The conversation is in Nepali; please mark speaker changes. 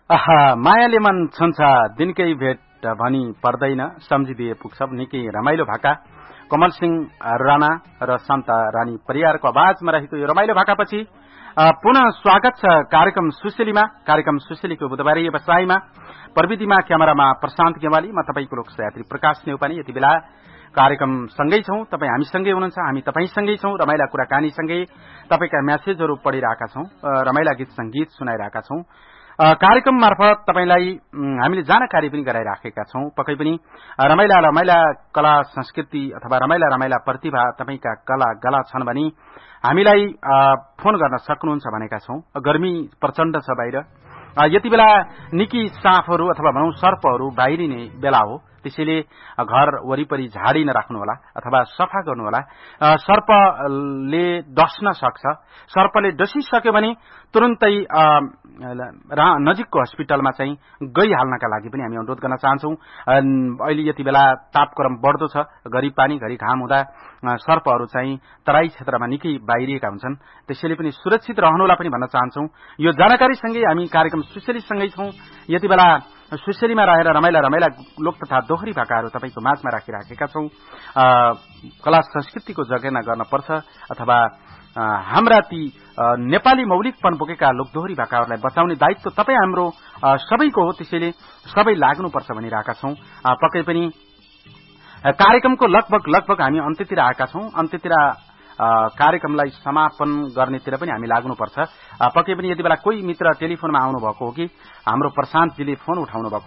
Speaker 1: मायाले मन छन्छ दिनकै भेट भनी पर्दैन सम्झिदिए पुग्छ निकै रमाइलो भाका कमल सिंह राणा र शान्ता रानी परियारको आवाजमा रहेको यो रमाइलो भाकापछि पुनः स्वागत छ कार्यक्रम सुशेलीको बुधबारी व्यवसायमा प्रविधिमा क्यामेरामा प्रशान्त गेवाली म तपाईको लोकयात्री प्रकाश नेउपानी यति बेला कार्यक्रम सँगै छौं तपाई हामीसँगै हुनुहुन्छ हामी तपाईसँगै छौं रमाइला कुराकानी सँगै तपाईका म्यासेजहरू पढिरहेका छौं रमाइला गीत संगीत सुनाइरहेका छौं कार्यक्रम मार्फत तपाईलाई हामीले जानकारी पनि गराइराखेका छौं पक्कै पनि रमाइला कला संस्कृति अथवा रमाइला प्रतिभा तपाईका कला गला छन् भने हामीलाई फोन गर्न सक्नुहुन्छ भनेका छौं गर्मी प्रचण्ड छ बाहिर यति बेला निकी साँपहरू अथवा भनौं सर्पहरू बाहिरिने बेला हो त्यसैले घर वरिपरि झाडी नराख्नुहोला अथवा सफा गर्नुहोला सर्पले डस्न सक्छ सर्पले डसिसक्यो भने तुरुन्तै नजिकको अस्पतालमा चाहिँ गइहाल्नका लागि पनि हामी अनुरोध गर्न चाहन्छौं अहिले यति बेला तापक्रम बढ्दो छ घरि पानी घरि घाम हुँदा सर्पहरू चाहिँ तराई क्षेत्रमा निकै बाहिरिएका हुन्छन् त्यसैले पनि सुरक्षित रहनुहोला पनि भन्न चाहन्छौं यो जानकारी सँगै हामी कार्यक्रम सुशेली सँगै छौं यति बेला सुशेलीमा रहेर रमाइला लोक तथा दोहोरी भाकाहरू तपाईको माझमा राखिराखेका छौं कला संस्कृतिको जगेर्ना गर्न पर्छ अथवा हाम्रा ती नेपाली मौलिकपन बोकेका लोकदोहोरी भाकाहरूलाई बचाउने दायित्व तपाई हाम्रो सबैको हो त्यसैले सबै लाग्नुपर्छ भनिरहेका छौं पक्कै पनि कार्यक्रमको लगभग हामी अन्त्यतिर आएका छौं अन्त्यतिर कार्यक्रमलाई समापन गर्नेतिर पनि हामी लाग्नुपर्छ पक्कै पनि यति बेला कोही मित्र टेलिफोनमा आउनु भएको हो कि हाम्रो प्रशान्तजीले फोन उठाउनु भएको